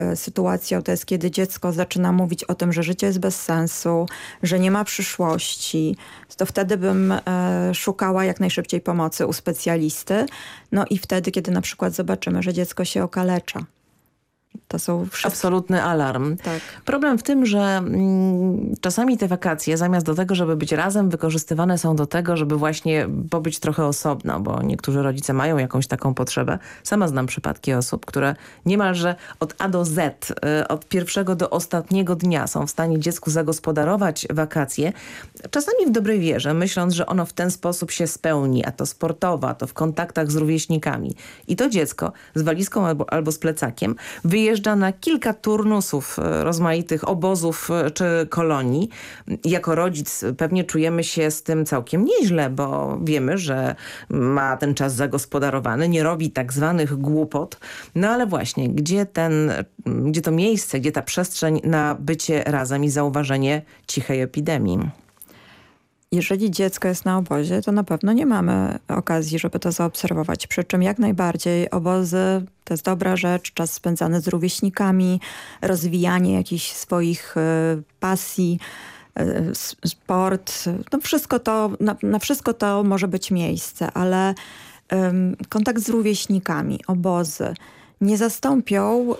sytuacją to jest, kiedy dziecko zaczyna mówić o tym, że życie jest bez sensu, że nie ma przyszłości, to wtedy bym szukała jak najszybciej pomocy u specjalisty. No i wtedy, kiedy na przykład zobaczymy, że dziecko się okalecza. To są wszystkie... Absolutny alarm. Tak. Problem w tym, że czasami te wakacje zamiast do tego, żeby być razem, wykorzystywane są do tego, żeby właśnie pobyć trochę osobno, bo niektórzy rodzice mają jakąś taką potrzebę. Sama znam przypadki osób, które niemalże od A do Z, od pierwszego do ostatniego dnia są w stanie dziecku zagospodarować wakacje. Czasami w dobrej wierze, myśląc, że ono w ten sposób się spełni, a to sportowo, a to w kontaktach z rówieśnikami. I to dziecko z walizką albo z plecakiem wyjeżdża na kilka turnusów rozmaitych obozów czy kolonii. Jako rodzic pewnie czujemy się z tym całkiem nieźle, bo wiemy, że ma ten czas zagospodarowany, nie robi tak zwanych głupot. No ale właśnie, gdzie to miejsce, gdzie ta przestrzeń na bycie razem i zauważenie cichej epidemii? Jeżeli dziecko jest na obozie, to na pewno nie mamy okazji, żeby to zaobserwować. Przy czym jak najbardziej obozy to jest dobra rzecz, czas spędzany z rówieśnikami, rozwijanie jakichś swoich pasji, sport. No wszystko to, na wszystko to może być miejsce, ale kontakt z rówieśnikami, obozy nie zastąpią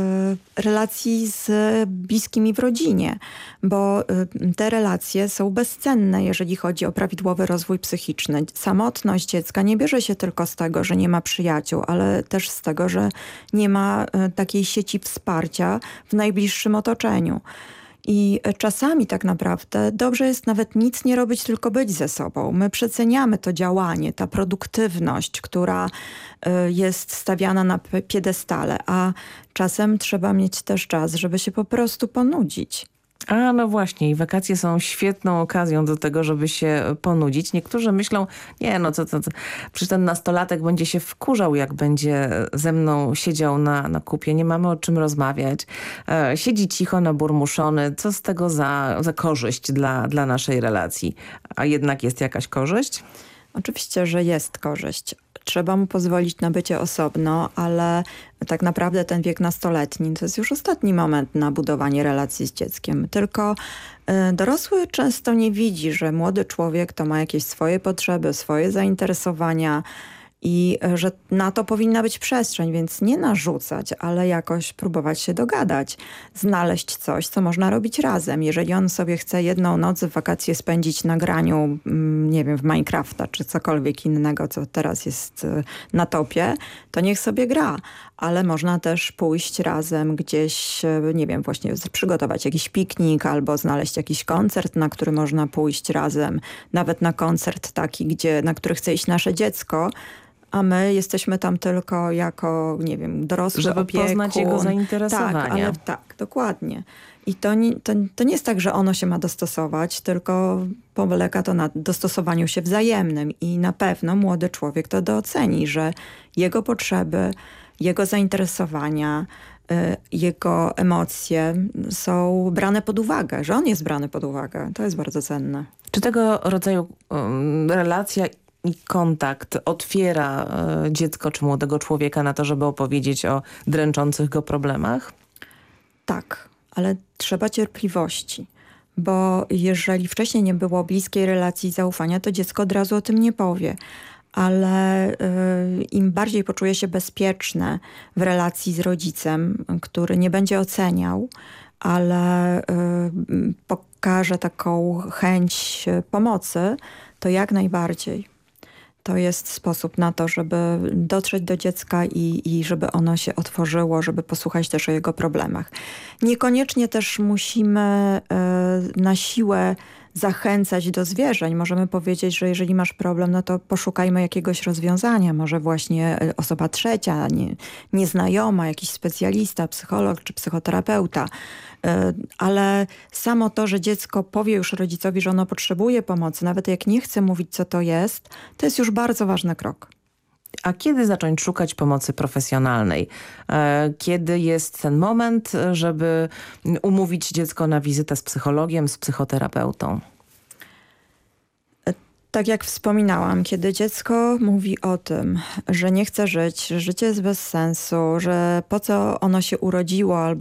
relacji z bliskimi w rodzinie, bo te relacje są bezcenne, jeżeli chodzi o prawidłowy rozwój psychiczny. Samotność dziecka nie bierze się tylko z tego, że nie ma przyjaciół, ale też z tego, że nie ma takiej sieci wsparcia w najbliższym otoczeniu. I czasami tak naprawdę dobrze jest nawet nic nie robić, tylko być ze sobą. My przeceniamy to działanie, ta produktywność, która jest stawiana na piedestale, a czasem trzeba mieć też czas, żeby się po prostu ponudzić. A no właśnie, i wakacje są świetną okazją do tego, żeby się ponudzić. Niektórzy myślą, nie no, przecież ten nastolatek będzie się wkurzał, jak będzie ze mną siedział na kupie. Nie mamy o czym rozmawiać. Siedzi cicho, naburmuszony. Co z tego za korzyść dla naszej relacji? A jednak jest jakaś korzyść? Oczywiście, że jest korzyść. Trzeba mu pozwolić na bycie osobno, ale tak naprawdę ten wiek nastoletni to jest już ostatni moment na budowanie relacji z dzieckiem. Tylko dorosły często nie widzi, że młody człowiek to ma jakieś swoje potrzeby, swoje zainteresowania i że na to powinna być przestrzeń, więc nie narzucać, ale jakoś próbować się dogadać. Znaleźć coś, co można robić razem. Jeżeli on sobie chce jedną noc w wakacje spędzić na graniu, nie wiem, w Minecrafta czy cokolwiek innego, co teraz jest na topie, to niech sobie gra. Ale można też pójść razem gdzieś, nie wiem, właśnie przygotować jakiś piknik albo znaleźć jakiś koncert, na który można pójść razem. Nawet na koncert taki, na który chce iść nasze dziecko, a my jesteśmy tam tylko jako, nie wiem, dorosły żeby opiekun. Poznać jego zainteresowania. Tak, dokładnie. I to nie jest tak, że ono się ma dostosować, tylko polega to na dostosowaniu się wzajemnym i na pewno młody człowiek to doceni, że jego potrzeby, jego zainteresowania, jego emocje są brane pod uwagę, że on jest brany pod uwagę. To jest bardzo cenne. Czy tego rodzaju relacja i kontakt otwiera dziecko czy młodego człowieka na to, żeby opowiedzieć o dręczących go problemach? Tak, ale trzeba cierpliwości. Bo jeżeli wcześniej nie było bliskiej relacji i zaufania, to dziecko od razu o tym nie powie. Ale im bardziej poczuje się bezpieczne w relacji z rodzicem, który nie będzie oceniał, ale pokaże taką chęć pomocy, to jak najbardziej. To jest sposób na to, żeby dotrzeć do dziecka i żeby ono się otworzyło, żeby posłuchać też o jego problemach. Niekoniecznie też musimy na siłę zachęcać do zwierzeń. Możemy powiedzieć, że jeżeli masz problem, no to poszukajmy jakiegoś rozwiązania. Może właśnie osoba trzecia, nieznajoma, jakiś specjalista, psycholog czy psychoterapeuta. Ale samo to, że dziecko powie już rodzicowi, że ono potrzebuje pomocy, nawet jak nie chce mówić, co to jest już bardzo ważny krok. A kiedy zacząć szukać pomocy profesjonalnej? Kiedy jest ten moment, żeby umówić dziecko na wizytę z psychologiem, z psychoterapeutą? Tak jak wspominałam, kiedy dziecko mówi o tym, że nie chce żyć, że życie jest bez sensu, że po co ono się urodziło albo